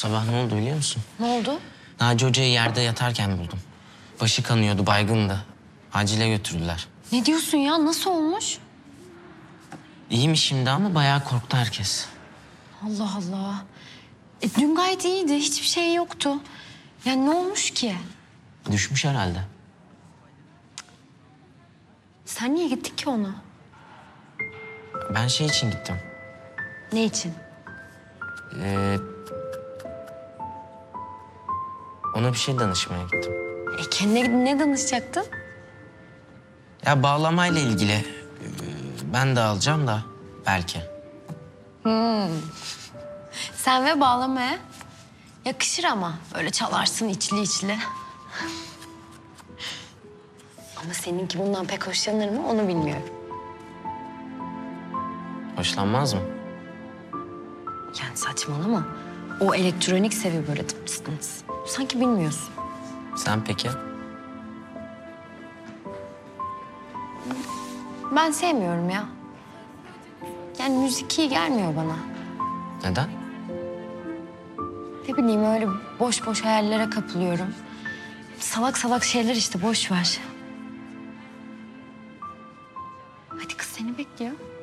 sabah ne oldu biliyor musun? Ne oldu? Naci Hoca'yı yerde yatarken buldum. Başı kanıyordu, baygındı. Acile götürdüler. Ne diyorsun ya? Nasıl olmuş? İyiymiş şimdi ama bayağı korktu herkes. Allah Allah. Dün gayet iyiydi. Hiçbir şey yoktu. Yani ne olmuş ki? Düşmüş herhalde. Sen niye gittin ki ona? Ben şey için gittim. Ne için? Ona bir şey danışmaya gittim. Kendine ne danışacaktın? Ya bağlamayla ilgili. Ben de alacağım da belki. Sen ve bağlamaya. Yakışır ama. Öyle çalarsın içli içli. Ama seninki bundan pek hoşlanır mı onu bilmiyorum. Hoşlanmaz mı? Yani saçmalama. O elektronik seviyor böyle tıpkısınız. Sanki bilmiyorsun. Sen peki? Ben sevmiyorum ya. Yani müzik iyi gelmiyor bana. Neden? Ne bileyim öyle boş boş hayallere kapılıyorum. Salak salak şeyler işte boş ver. Hadi kız seni bekliyor.